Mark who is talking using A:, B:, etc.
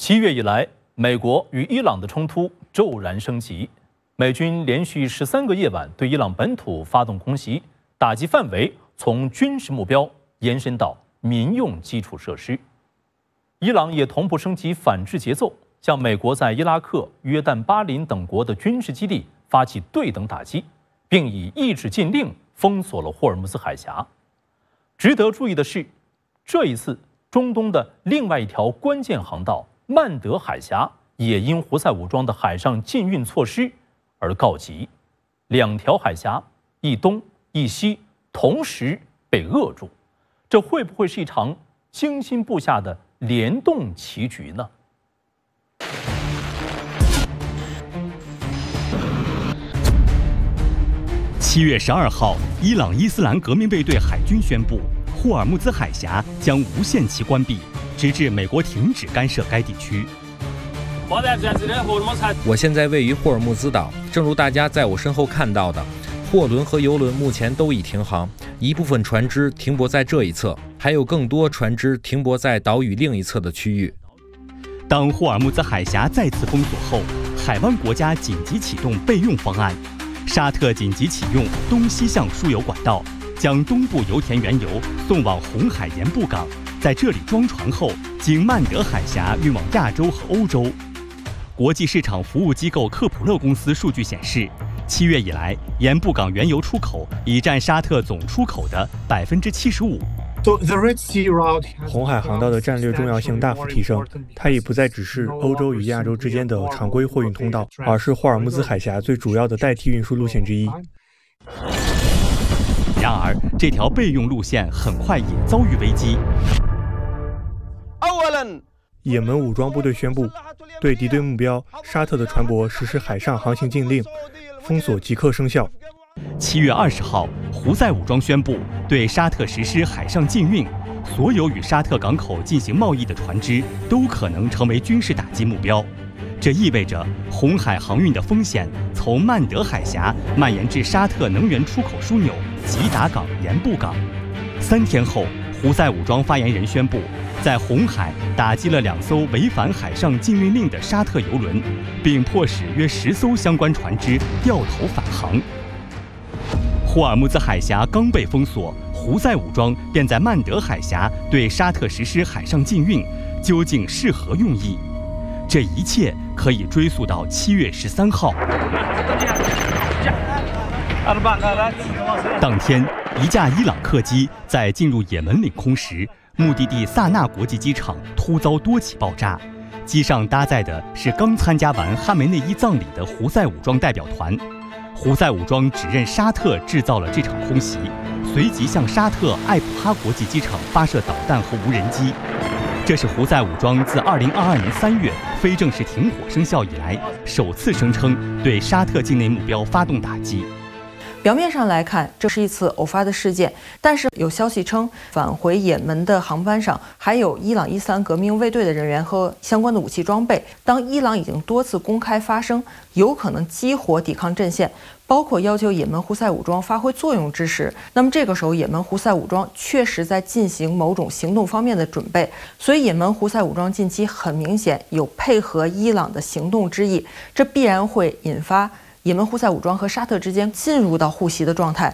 A: 7月以来，美国与伊朗的冲突骤然升级，美军连续13个夜晚对伊朗本土发动空袭，打击范围从军事目标延伸到民用基础设施。伊朗也同步升级反制节奏，向美国在伊拉克、约旦、巴林等国的军事基地发起对等打击，并以意志禁令封锁了霍尔木兹海峡。值得注意的是，这一次中东的另外一条关键航道曼德海峡也因胡塞武装的海上禁运措施而告急，两条海峡一东一西同时被扼住，这会不会是一场精心布下的联动棋局呢
B: ？7月12号，伊朗伊斯兰革命卫队海军宣布，霍尔木兹海峡将无限期关闭，直至美国停止干涉该地区。
C: 我现在位于霍尔木兹岛，正如大家在我身后看到的，货轮和油轮目前都已停航，一部分船只停泊在这一侧，还有更多船只停泊在岛屿另一侧的区域。
B: 当霍尔木兹海峡再次封锁后，海湾国家紧急启动备用方案。沙特紧急启用东西向输油管道，将东部油田原油送往红海盐布港，在这里装船后，经曼德海峡运往亚洲和欧洲。国际市场服务机构克普勒公司数据显示，7月以来，盐布港原油出口已占沙特总出口的75%。
D: 红海航道的战略重要性大幅提升，它已不再只是欧洲与亚洲之间的常规货运通道，而是霍尔木兹海峡最主要的代替运输路线之一。
B: 然而，这条备用路线很快也遭遇危机。
D: 也门武装部队宣布，对敌对目标沙特的船舶实施海上航行禁令，封锁即刻生效。
B: 7月20号，胡塞武装宣布对沙特实施海上禁运，所有与沙特港口进行贸易的船只都可能成为军事打击目标。这意味着红海航运的风险从曼德海峡蔓延至沙特能源出口枢纽吉达港、盐布港。3天后，胡塞武装发言人宣布，在红海打击了2艘违反海上禁运令的沙特油轮，并迫使约10艘相关船只掉头返航。霍尔木兹海峡刚被封锁，胡塞武装便在曼德海峡对沙特实施海上禁运，究竟是何用意？这一切可以追溯到7月13号。当天，一架伊朗客机在进入也门领空时，目的地萨那国际机场突遭多起爆炸，机上搭载的是刚参加完哈梅内伊葬礼的胡塞武装代表团。胡塞武装指认沙特制造了这场空袭，随即向沙特艾普哈国际机场发射导弹和无人机。这是胡塞武装自2022年3月非正式停火生效以来，首次声称对沙特境内目标发动打击。
E: 表面上来看，这是一次偶发的事件，但是有消息称，返回也门的航班上还有伊朗伊斯兰革命卫队的人员和相关的武器装备。当伊朗已经多次公开发声，有可能激活抵抗阵线，包括要求也门胡塞武装发挥作用之时，那么这个时候也门胡塞武装确实在进行某种行动方面的准备，所以也门胡塞武装近期很明显有配合伊朗的行动之意，这必然会引发也门胡塞武装和沙特之间进入到互袭的状态。